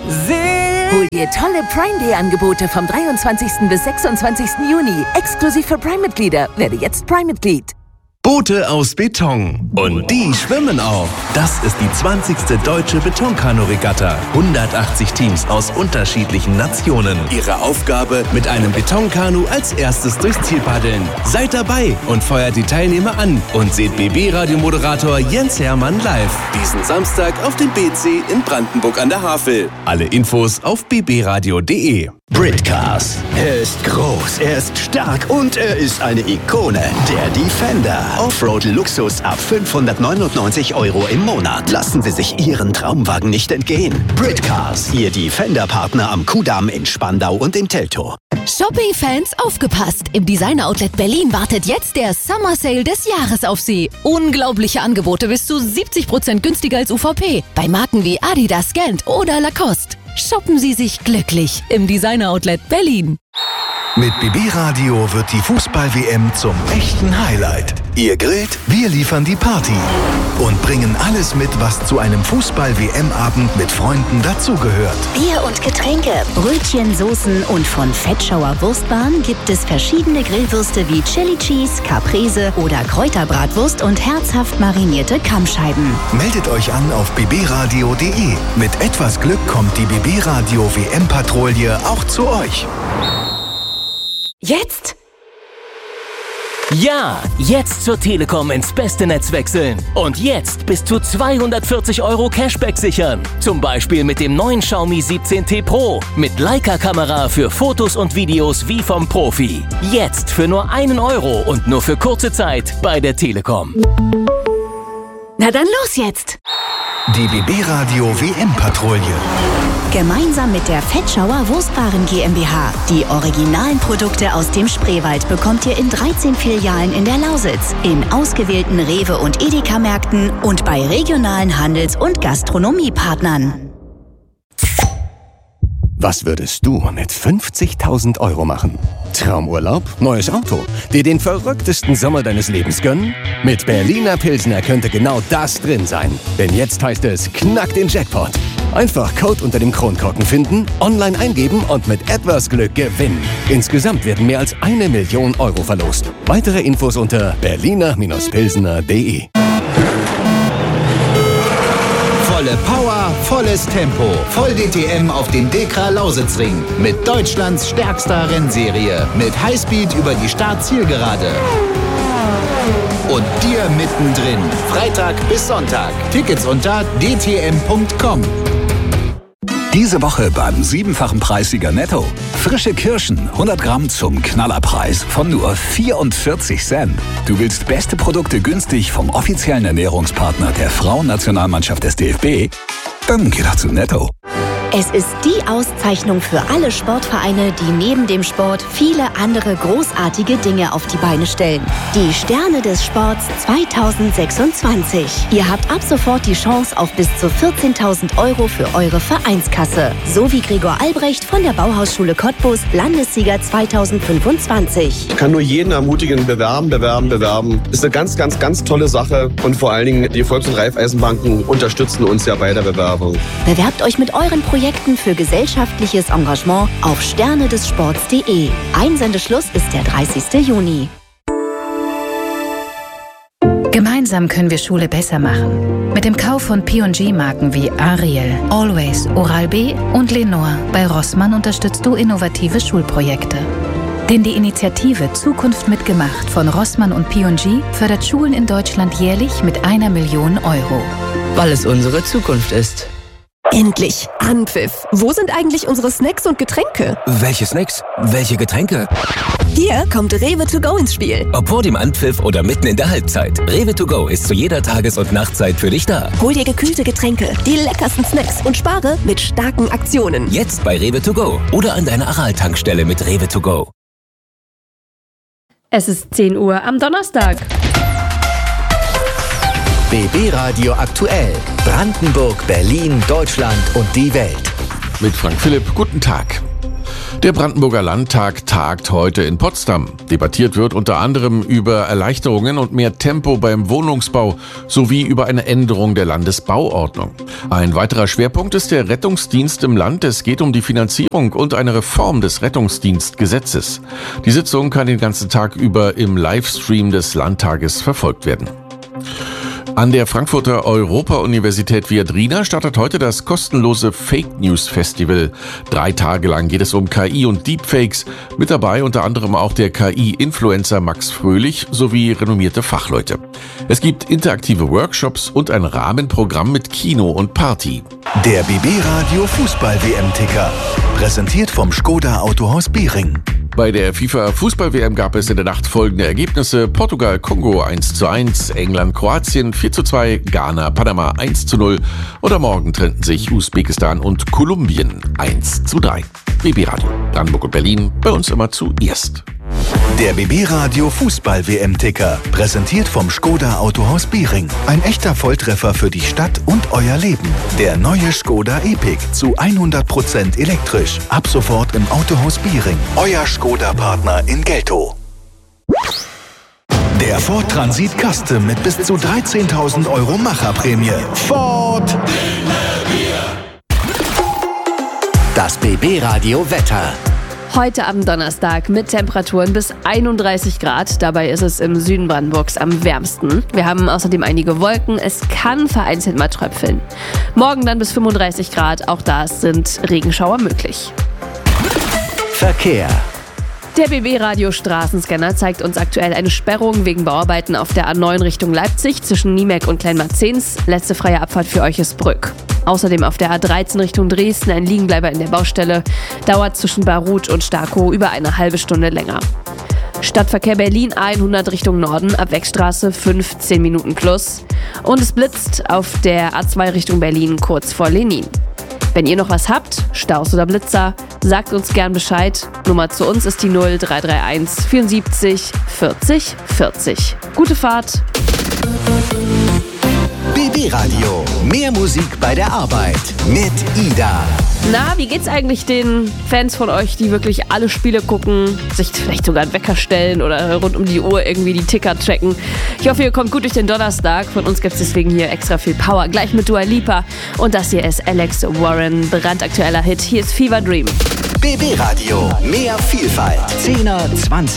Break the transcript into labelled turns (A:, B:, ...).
A: Hol dir tolle Prime Day Angebote vom 23. bis 26. Juni. Exklusiv für Prime-Mitglieder. Werde jetzt Prime-Mitglied.
B: Boote aus Beton. Und die schwimmen auch. Das ist die 20. Deutsche Betonkanu-Regatta. 180 Teams aus unterschiedlichen Nationen. Ihre Aufgabe, mit einem Betonkanu als erstes durchs Ziel paddeln. Seid dabei und feuert die Teilnehmer an. Und seht BB-Radiomoderator Jens Hermann live. Diesen Samstag auf dem BC in Brandenburg an der Havel. Alle Infos auf bbradio.de.
C: Britcars. Er ist groß, er ist stark und er ist eine Ikone. Der Defender. Offroad-Luxus ab 599 € im Monat. Lassen Sie sich Ihren Traumwagen nicht entgehen. Britcars, Ihr Defender-Partner am Kudamm in Spandau und in Teltow.
D: Shopping-Fans, aufgepasst! Im Designer-Outlet Berlin wartet jetzt der Summer Sale des Jahres auf Sie. Unglaubliche Angebote bis zu 70% günstiger als UVP. Bei Marken wie Adidas, Gant oder Lacoste. Shoppen Sie sich glücklich im Designer-Outlet Berlin.
B: Mit BB Radio wird die Fußball-WM zum echten Highlight. Ihr grillt, wir liefern die Party und bringen alles mit, was zu einem Fußball-WM-Abend mit Freunden dazugehört.
E: Bier und Getränke, Brötchen, Soßen und von Fettschauer Wurstbahn gibt es verschiedene Grillwürste wie Chili Cheese, Caprese oder Kräuterbratwurst und herzhaft marinierte Kammscheiben.
B: Meldet euch an auf bbradio.de. Mit etwas Glück kommt die BB Radio WM-Patrouille auch zu euch.
F: Jetzt? Ja, jetzt zur Telekom ins beste Netz wechseln. Und jetzt bis zu 240 € Cashback sichern. Zum Beispiel mit dem neuen Xiaomi 17T Pro. Mit Leica-Kamera für Fotos und Videos wie vom Profi. Jetzt für nur 1 € und nur für kurze Zeit bei der Telekom.
D: Na dann los jetzt!
B: Die BB Radio WM-Patrouille.
E: Gemeinsam mit der Fettschauer Wurstwaren GmbH. Die originalen Produkte aus dem Spreewald bekommt ihr in 13 Filialen in der Lausitz, in ausgewählten Rewe- und Edeka-Märkten und bei regionalen Handels- und Gastronomiepartnern.
G: Was würdest du mit 50.000 € machen? Traumurlaub? Neues Auto? Dir den verrücktesten Sommer deines Lebens gönnen? Mit Berliner Pilsner könnte genau das drin sein. Denn jetzt heißt es, knack den Jackpot. Einfach Code unter dem Kronkorken finden, online eingeben und mit etwas Glück gewinnen. Insgesamt werden mehr als 1 Million € verlost. Weitere Infos unter berliner-pilsner.de.
H: Volle Power, volles Tempo. Voll DTM auf dem Dekra Lausitzring. Mit Deutschlands stärkster Rennserie. Mit Highspeed über die Start-Zielgerade. Und dir mittendrin. Freitag bis Sonntag. Tickets unter dtm.com.
C: Diese Woche beim 7-fachen Preissieger Netto. Frische Kirschen, 100 Gramm zum Knallerpreis von nur 44 Cent. Du willst beste Produkte günstig vom offiziellen Ernährungspartner der Frauennationalmannschaft des DFB? Dann geh doch zu Netto.
E: Es ist die Auszeichnung für alle Sportvereine, die neben dem Sport viele andere großartige Dinge auf die Beine stellen. Die Sterne des Sports 2026. Ihr habt ab sofort die Chance auf bis zu 14.000 € für eure Vereinskasse. So wie Gregor Albrecht von der Bauhausschule Cottbus, Landessieger 2025.
I: Ich kann nur jeden ermutigen, bewerben. Ist eine ganz, ganz, ganz tolle Sache. Und vor allen Dingen, die Volks- und Raiffeisenbanken unterstützen uns ja bei der Bewerbung.
E: Bewerbt euch mit euren Projekten für gesellschaftliches Engagement auf sternedessports.de. Einsendeschluss ist der 30. Juni.
J: Gemeinsam können wir Schule besser machen. Mit dem Kauf von P&G-Marken wie Ariel, Always, Oral-B und Lenore bei Rossmann unterstützt du innovative Schulprojekte. Denn die Initiative Zukunft mitgemacht von Rossmann und P&G fördert Schulen in Deutschland jährlich mit 1 Million €.
K: Weil es unsere Zukunft ist.
L: Endlich! Anpfiff! Wo sind eigentlich unsere Snacks und Getränke?
M: Welche Snacks? Welche Getränke?
L: Hier kommt Rewe to go ins Spiel.
M: Ob vor dem Anpfiff oder mitten in der Halbzeit. Rewe to go ist zu jeder Tages- und Nachtzeit für dich da.
L: Hol dir gekühlte Getränke, die leckersten Snacks und spare mit starken Aktionen.
M: Jetzt bei Rewe to go oder an deiner Aral-Tankstelle mit Rewe to go.
N: Es ist 10 Uhr am Donnerstag.
O: BB Radio aktuell. Brandenburg, Berlin, Deutschland und die Welt.
P: Mit Frank Philipp, guten Tag. Der Brandenburger Landtag tagt heute in Potsdam. Debattiert wird unter anderem über Erleichterungen und mehr Tempo beim Wohnungsbau sowie über eine Änderung der Landesbauordnung. Ein weiterer Schwerpunkt ist der Rettungsdienst im Land. Es geht um die Finanzierung und eine Reform des Rettungsdienstgesetzes. Die Sitzung kann den ganzen Tag über im Livestream des Landtages verfolgt werden. An der Frankfurter Europa-Universität Viadrina startet heute das kostenlose Fake News Festival. 3 Tage lang geht es um KI und Deepfakes. Mit dabei unter anderem auch der KI-Influencer Max Fröhlich sowie renommierte Fachleute. Es gibt interaktive Workshops und ein Rahmenprogramm mit Kino und Party.
B: Der BB Radio Fußball-WM-Ticker. Präsentiert vom Škoda Autohaus Bering.
P: Bei der FIFA-Fußball-WM gab es in der Nacht folgende Ergebnisse: Portugal-Kongo 1:1, England-Kroatien 4:2, Ghana-Panama 1:0 oder morgen trennten sich Usbekistan und Kolumbien 1:3. BB Radio, Brandenburg und Berlin, bei uns immer zuerst.
B: Der BB Radio Fußball-WM-Ticker. Präsentiert vom Škoda Autohaus Bering. Ein echter Volltreffer für die Stadt und euer Leben. Der neue Škoda Epiq zu 100% elektrisch. Ab sofort im Autohaus Bering. Euer Škoda-Partner in Geltow. Der Ford Transit Custom mit bis zu 13.000 € Macherprämie. Ford!
O: Das BB Radio Wetter.
N: Heute am Donnerstag mit Temperaturen bis 31 Grad. Dabei ist es im Süden Brandenburgs am wärmsten. Wir haben außerdem einige Wolken. Es kann vereinzelt mal tröpfeln. Morgen dann bis 35 Grad. Auch da sind Regenschauer möglich.
O: Verkehr.
N: Der BB-Radio Straßenscanner zeigt uns aktuell eine Sperrung wegen Bauarbeiten auf der A9 Richtung Leipzig zwischen Niemek und Kleinmarzens. Letzte freie Abfahrt für euch ist Brück. Außerdem auf der A13 Richtung Dresden ein Liegenbleiber in der Baustelle. Dauert zwischen Baruth und Starkow über eine halbe Stunde länger. Stadtverkehr Berlin A100 Richtung Norden, Abwegstraße 15 Minuten plus. Und es blitzt auf der A2 Richtung Berlin kurz vor Lenin. Wenn ihr noch was habt, Staus oder Blitzer, sagt uns gern Bescheid. Nummer zu uns ist die 0331 74 40 40. Gute Fahrt!
O: BB Radio. Mehr Musik bei der Arbeit. Mit Ida.
N: Na, wie geht's eigentlich den Fans von euch, die wirklich alle Spiele gucken, sich vielleicht sogar einen Wecker stellen oder rund um die Uhr irgendwie die Ticker checken? Ich hoffe, ihr kommt gut durch den Donnerstag. Von uns gibt's deswegen hier extra viel Power. Gleich mit Dua Lipa. Und das hier ist Alex Warren, brandaktueller Hit. Hier ist Fever Dream.
O: BB Radio. Mehr Vielfalt. 10er, 20er.